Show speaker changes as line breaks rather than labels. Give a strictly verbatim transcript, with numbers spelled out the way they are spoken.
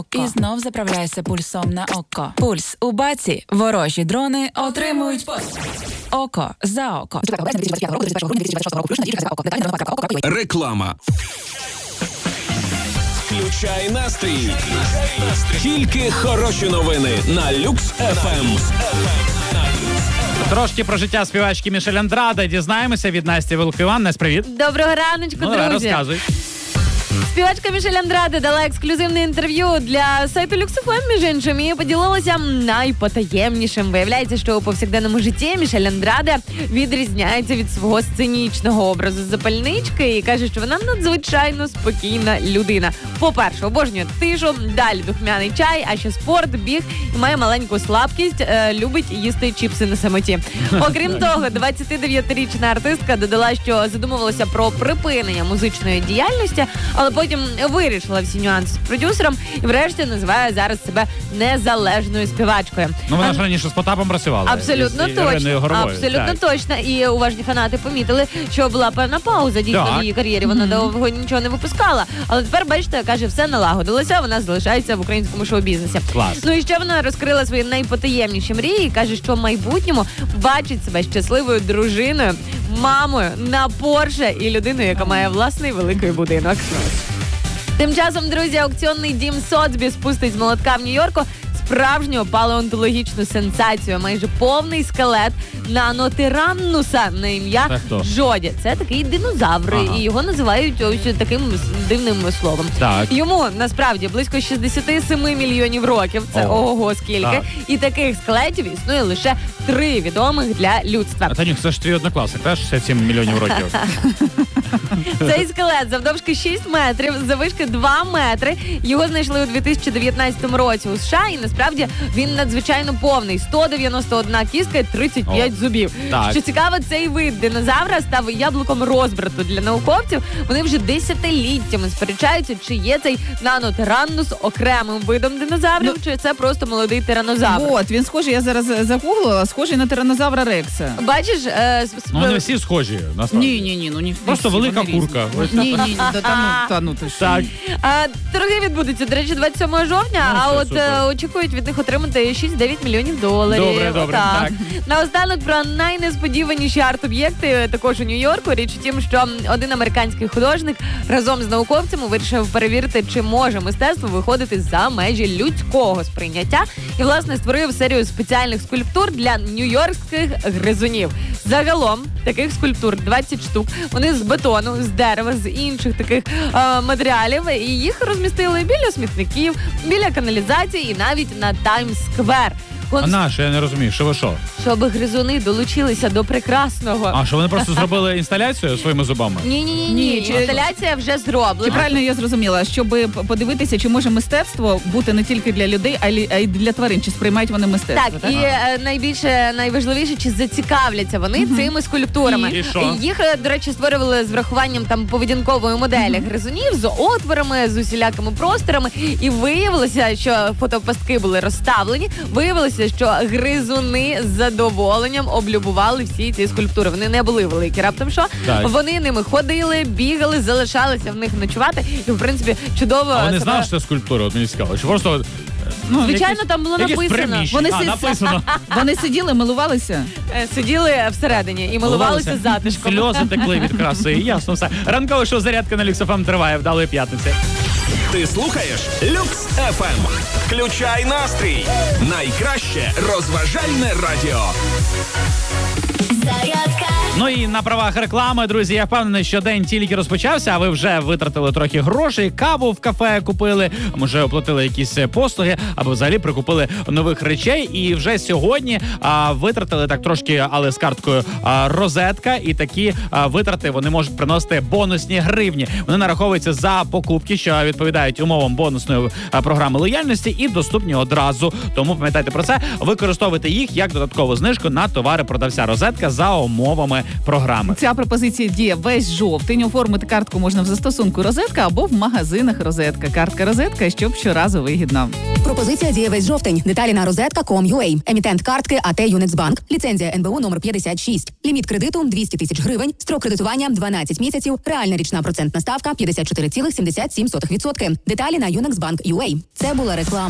ОККО. І знов заправляйся пульсом на ОККО. Пульс у баці. Ворожі дрони отримують послуги. Око за око.
Реклама. Включай настрій. Тільки хороші новини на Люкс еф ем.
Трошки про життя співачки Мішель Андраде дізнаємося від Насті Волківан. Настя, привіт.
Доброго раночку,
ну,
друзі.
Давай, розказуй.
Співачка Мішель Андраде дала ексклюзивне інтерв'ю для сайту Люкс еф ем, між іншим, і поділилася найпотаємнішим. Виявляється, що у повсякденному житті Мішель Андраде відрізняється від свого сценічного образу запальнички і каже, що вона надзвичайно спокійна людина. По-перше, обожнює тишу, далі духмяний чай, а ще спорт, біг і має маленьку слабкість, е, любить їсти чіпси на самоті. Окрім того, двадцятидев'ятирічна артистка додала, що задумувалася про припинення музичної діяльності, але потім вирішила всі нюанси з продюсером і врешті називає зараз себе незалежною співачкою.
Ну вона
а...
ж раніше з Потапом працювала.
Абсолютно
із,
точно.
Горовою.
Абсолютно
так.
точно. І уважні фанати помітили, що була певна пауза дійсно
так.
в її кар'єрі. Вона mm-hmm. довго нічого не випускала. Але тепер, бачите, каже, все налагодилося, вона залишається в українському шоу-бізнесі.
Клас.
Ну і ще вона розкрила свої найпотаємніші мрії і каже, що в майбутньому бачить себе щасливою дружиною, мамою, на Порше і людиною, яка має власний великий будинок. Тим часом, друзі, аукціонний дім Сотбі спустить з молотка в Нью-Йорку справжню палеонтологічну сенсацію. Майже повний скелет нанотираннуса на ім'я Джоді. Це такий динозавр, ага. і його називають ось таким дивним словом.
Так.
Йому, насправді, близько шістдесят сім мільйонів років. Це ого-го скільки. Так. І таких скелетів існує лише три відомих для людства.
А Танюк, це ж твій однокласник, теж шістдесят сім мільйонів років.
Цей скелет завдовжки шість метрів, завишки два метри. Його знайшли у дві тисячі дев'ятнадцятому році у США, і насправді він надзвичайно повний. сто дев'яносто одна кістка і тридцять п'ять О, зубів. Так. Що цікаво, цей вид динозавра став яблуком розбрату для науковців. Вони вже десятиліттями сперечаються, чи є цей нанотираннус окремим видом динозаврів, ну, чи це просто молодий тиранозавр.
От, він схожий, я зараз загуглила, схожий на тиранозавра Рекса.
Бачиш? Е, сп...
Ну, вони всі схожі, насправді.
Ні, ні, ні, ну ні.
Просто
всі,
велика курка.
Ні, ні, ні, да, та ну, та ну, ти що.
Так.
А, торги відбудуться, до речі, двадцять сьомого жовтня, ну, а от е, очікують від них отримати шість-дев'ять мільйонів доларів.
Добре, добре, так. так.
Наостанок про найнесподіваніші арт-об'єкти також у Нью-Йорку. Річ у тім, що один американський художник разом з науковцями вирішив перевірити, чи може мистецтво виходити за межі людського сприйняття. І, власне, створив серію спеціальних скульптур для нью-йоркських гризунів. Загалом таких скульптур двадцять штук. Вони з бетону, з дерева, з інших таких е, матеріалів. І їх розмістили біля смітників, біля каналізації і навіть на Таймс-сквер.
А наше, я не розумію, що ви що?
Щоб гризуни долучилися до прекрасного.
А, що вони просто зробили інсталяцію своїми зубами?
Ні-ні-ні, Ні, чи... інсталяція вже зроблена.
Чи правильно я зрозуміла, щоб подивитися, чи може мистецтво бути не тільки для людей, а й для тварин, чи сприймають вони мистецтво?
Так, так? і е, найбільше, найважливіше, чи зацікавляться вони mm-hmm. цими скульптурами.
І, і що?
Їх, до речі, створювали з врахуванням там поведінкової моделі mm-hmm. гризунів, з отворами, з усілякими просторами. І виявилося, що фотопастки були розставлені, виявилося, що гризуни з задоволенням облюбували всі ці скульптури. Вони не були великі, раптом що. Так. Вони ними ходили, бігали, залишалися в них ночувати. І, в принципі, чудово...
А вони
себе...
знали, що це скульптура? От мені цікаво. Чи просто...
Ну, звичайно, якісь, там було написано.
Вони,
а,
си...
написано.
Вони сиділи, милувалися?
Сиділи всередині і милувалися затишком.
Сльози текли від краси. Ясно все. Ранкове шоу «Зарядка» на Люкс еф ем триває. Вдалої п'ятниці.
Ти слухаєш Люкс еф ем. Включай настрій. Найкраще розважальне радіо.
Зарядка. Ну і на правах реклами, друзі, я впевнений, що день тільки розпочався, а ви вже витратили трохи грошей, каву в кафе купили, може оплатили якісь послуги, або взагалі прикупили нових речей. І вже сьогодні а, витратили так трошки, але з карткою а, розетка, і такі а, витрати вони можуть приносити бонусні гривні. Вони нараховуються за покупки, що відповідають умовам бонусної а, програми лояльності і доступні одразу. Тому пам'ятайте про це, використовуйте їх як додаткову знижку на товари продавця розетка за умовами програми.
Ця пропозиція діє весь жовтень. Оформити картку можна в застосунку «Розетка» або в магазинах «Розетка». Картка «Розетка», щоб щоразу вигідно.
Пропозиція діє весь жовтень. Деталі на розетка крапка ком крапка ю а. Емітент картки АТ Юнексбанк. Ліцензія ен бе у номер п'ятдесят шість. Ліміт кредиту двісті тисяч гривень. Строк кредитування дванадцять місяців. Реальна річна процентна ставка п'ятдесят чотири цілих сімдесят сім сотих відсотка. Деталі на юнексбанк крапка ю а. Це була реклама.